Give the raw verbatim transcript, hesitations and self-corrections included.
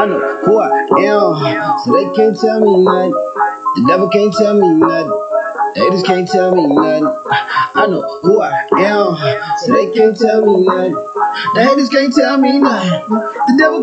I know who I am, so they can't tell me nothing. The devil can't tell me nothing. The haters can't tell me nothing. I know who I am, so they can't tell me nothing. The haters can't tell me nothing. The devil